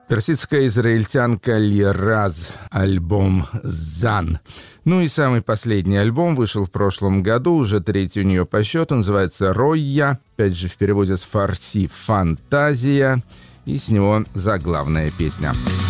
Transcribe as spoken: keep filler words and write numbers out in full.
Персидская израильтянка Лираз, альбом «Зан». Ну и самый последний альбом вышел в прошлом году, уже третий у нее по счету, называется «Ройя», опять же в переводе с фарси «Фантазия», и с него заглавная песня.